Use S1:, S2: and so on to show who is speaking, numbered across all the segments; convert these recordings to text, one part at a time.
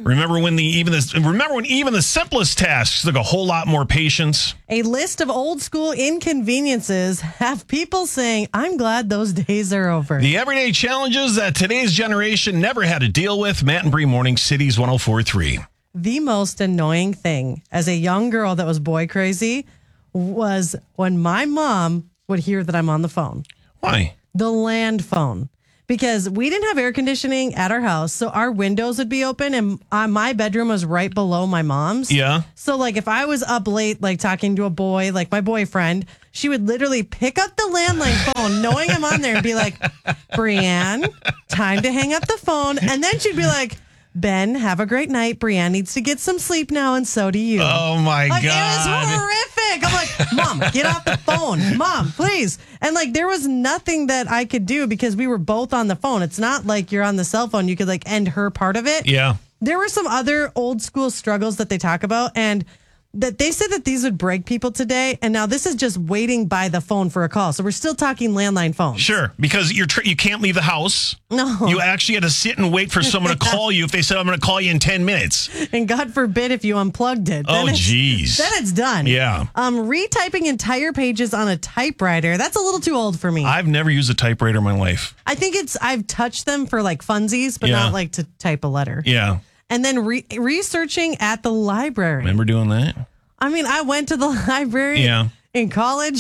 S1: Remember when even the simplest tasks took a whole lot more patience?
S2: A list of old school inconveniences have people saying, I'm glad those days are over.
S1: The everyday challenges that today's generation never had to deal with. Matt and Bree Morning Cities 104.3.
S2: The most annoying thing as a young girl that was boy crazy was when my mom would hear that I'm on the phone.
S1: Why?
S2: The land phone. Because we didn't have air conditioning at our house, so our windows would be open, and my bedroom was right below my mom's.
S1: Yeah.
S2: So, like, if I was up late, like, talking to a boy, like my boyfriend, she would literally pick up the landline phone, knowing I'm on there, and be like, Brianne, time to hang up the phone. And then she'd be like, Ben, have a great night. Brianne needs to get some sleep now, and so do you.
S1: Oh, my God.
S2: It was horrific. I'm like, Mom, get off the phone. Mom, please. And, like, there was nothing that I could do because we were both on the phone. It's not like you're on the cell phone. You could, like, end her part of it.
S1: Yeah.
S2: There were some other old school struggles that they talk about, and that they said that these would break people today. And now this is just waiting by the phone for a call. So we're still talking landline phones.
S1: Sure, because you can't leave the house.
S2: No.
S1: You actually had to sit and wait for someone to call you if they said, I'm going to call you in 10 minutes.
S2: And God forbid if you unplugged it.
S1: Oh, geez.
S2: Then it's done.
S1: Yeah.
S2: Retyping entire pages on a typewriter, that's a little too old for me.
S1: I've never used a typewriter in my life.
S2: I think I've touched them for like funsies, but not like to type a letter.
S1: Yeah.
S2: And then researching at the library.
S1: Remember doing that?
S2: I mean, I went to the library in college,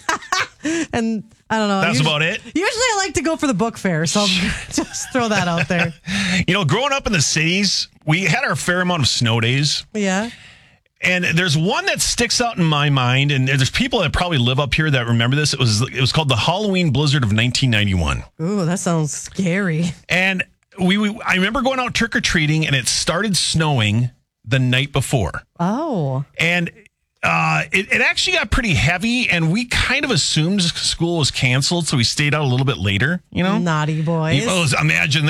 S2: and I don't know.
S1: That's about it?
S2: Usually I like to go for the book fair, so I'll just throw that out there.
S1: You know, growing up in the cities, we had our fair amount of snow days.
S2: Yeah.
S1: And there's one that sticks out in my mind, and there's people that probably live up here that remember this. It was called the Halloween Blizzard of 1991.
S2: Ooh, that sounds scary.
S1: And I remember going out trick-or-treating, and it started snowing the night before.
S2: Oh.
S1: And it actually got pretty heavy, and we kind of assumed school was canceled, so we stayed out a little bit later, you know?
S2: Naughty boys.
S1: Imagine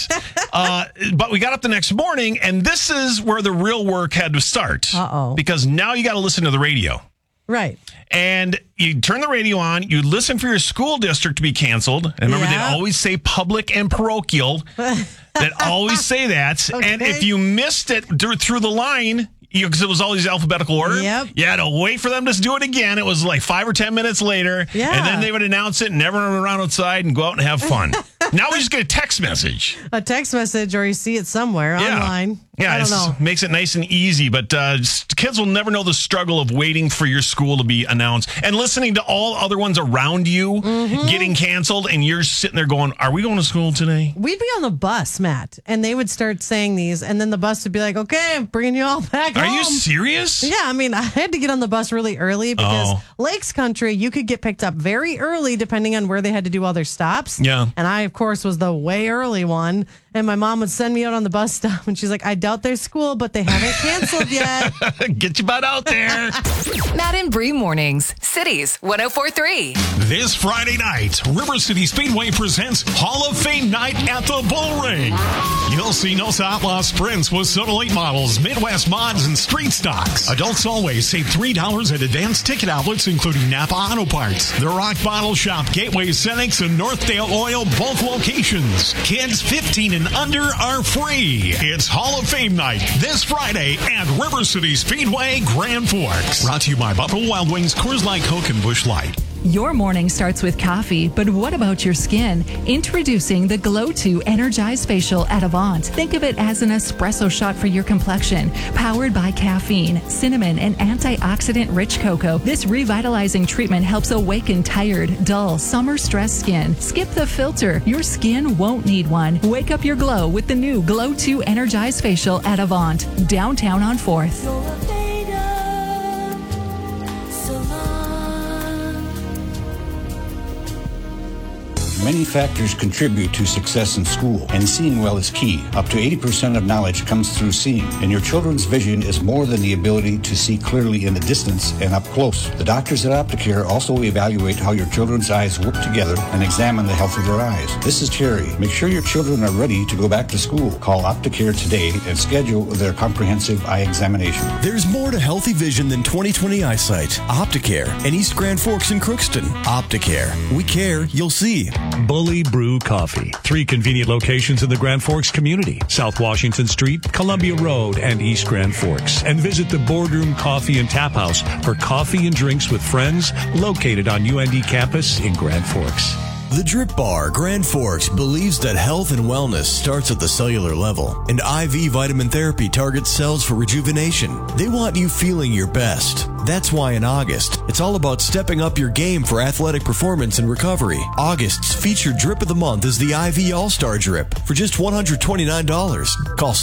S1: that. But we got up the next morning, and this is where the real work had to start.
S2: Uh-oh.
S1: Because now you got to listen to the radio.
S2: Right.
S1: And you turn the radio on, you listen for your school district to be canceled. And remember, they always say public and parochial. That always say that. Okay. And if you missed it through the line, because it was all these alphabetical order, you had to wait for them to do it again. It was like 5 or 10 minutes later. Yeah. And then they would announce it, and everyone would run outside and go out and have fun. Now we just get a text message.
S2: A text message, or you see it somewhere online.
S1: Yeah,
S2: I don't know.
S1: Makes it nice and easy, but kids will never know the struggle of waiting for your school to be announced and listening to all other ones around you getting canceled, and you're sitting there going, are we going to school today?
S2: We'd be on the bus, Matt, and they would start saying these, and then the bus would be like, okay, I'm bringing you all back home.
S1: Are you serious?
S2: Yeah, I mean, I had to get on the bus really early because Lakes Country, you could get picked up very early depending on where they had to do all their stops.
S1: Yeah.
S2: And I, of course, was the way early one. And my mom would send me out on the bus stop, and she's like, I doubt there's school, but they haven't canceled yet.
S1: Get your butt out there.
S3: Matt and Bree Mornings, Cities 104.3.
S4: This Friday night, River City Speedway presents Hall of Fame Night at the Bull Ring. You'll see Nosa Outlaw Sprints with Soda Late models, Midwest mods, and street stocks. Adults always save $3 at advanced ticket outlets, including Napa Auto Parts, The Rock Bottle Shop, Gateway Cenex, and Northdale Oil, both locations. Kids 15 and under are free. It's Hall of Fame Night this Friday at River City Speedway, Grand Forks. Brought to you by Buffalo Wild Wings, Coors Light, Coke, and Busch Light.
S5: Your morning starts with coffee, but what about your skin? Introducing the Glow 2 Energize Facial at Avant. Think of it as an espresso shot for your complexion. Powered by caffeine, cinnamon, and antioxidant-rich cocoa, this revitalizing treatment helps awaken tired, dull, summer-stressed skin. Skip the filter. Your skin won't need one. Wake up your glow with the new Glow 2 Energize Facial at Avant, downtown on 4th.
S6: Many factors contribute to success in school, and seeing well is key. Up to 80% of knowledge comes through seeing, and your children's vision is more than the ability to see clearly in the distance and up close. The doctors at Opticare also evaluate how your children's eyes work together and examine the health of their eyes. This is Terry. Make sure your children are ready to go back to school. Call Opticare today and schedule their comprehensive eye examination.
S7: There's more to healthy vision than 20/20 eyesight. Opticare in East Grand Forks and Crookston. Opticare. We care, you'll see.
S4: Bully Brew Coffee. 3 convenient locations in the Grand Forks community. South Washington Street, Columbia Road, and East Grand Forks. And visit the Boardroom Coffee and Tap House for coffee and drinks with friends located on UND campus in Grand Forks.
S7: The Drip Bar Grand Forks believes that health and wellness starts at the cellular level, and IV vitamin therapy targets cells for rejuvenation. They want you feeling your best. That's why in August, it's all about stepping up your game for athletic performance and recovery. August's featured drip of the month is the IV All-Star Drip for just $129. Call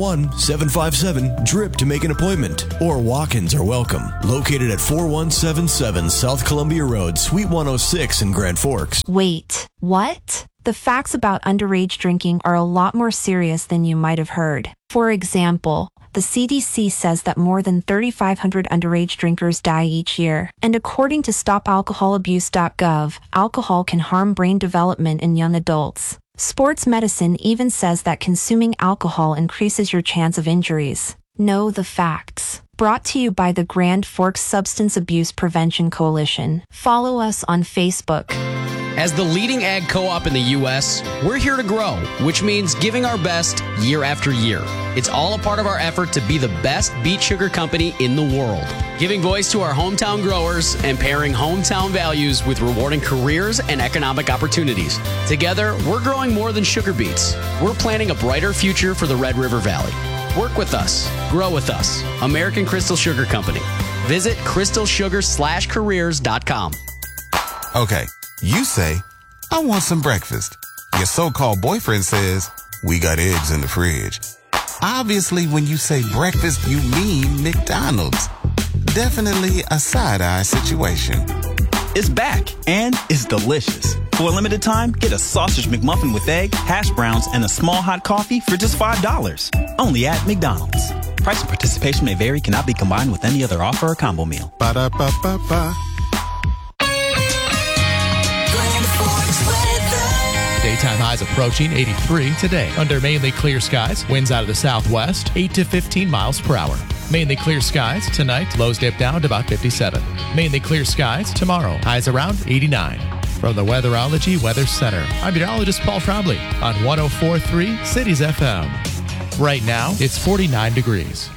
S7: 701-757-DRIP to make an appointment, or walk-ins are welcome. Located at 4177 South Columbia Road, Suite 106 in Grand Forks.
S8: Wait, what? The facts about underage drinking are a lot more serious than you might have heard. For example, the CDC says that more than 3,500 underage drinkers die each year. And according to StopAlcoholAbuse.gov, alcohol can harm brain development in young adults. Sports medicine even says that consuming alcohol increases your chance of injuries. Know the facts. Brought to you by the Grand Forks Substance Abuse Prevention Coalition. Follow us on Facebook.
S9: As the leading ag co-op in the U.S., we're here to grow, which means giving our best year after year. It's all a part of our effort to be the best beet sugar company in the world, giving voice to our hometown growers and pairing hometown values with rewarding careers and economic opportunities. Together, we're growing more than sugar beets. We're planning a brighter future for the Red River Valley. Work with us. Grow with us. American Crystal Sugar Company. Visit crystalsugar/careers.com.
S10: Okay. You say, I want some breakfast. Your so-called boyfriend says, we got eggs in the fridge. Obviously, when you say breakfast, you mean McDonald's. Definitely a side-eye situation.
S11: It's back, and it's delicious. For a limited time, get a sausage McMuffin with egg, hash browns, and a small hot coffee for just $5. Only at McDonald's. Price and participation may vary, cannot be combined with any other offer or combo meal.
S10: Ba-da-ba-ba-ba.
S12: Daytime highs approaching 83 today. Under mainly clear skies, winds out of the southwest, 8 to 15 miles per hour. Mainly clear skies tonight, lows dip down to about 57. Mainly clear skies tomorrow, highs around 89. From the Weatherology Weather Center, I'm meteorologist Paul Trombley on 104.3 Cities FM. Right now, it's 49 degrees.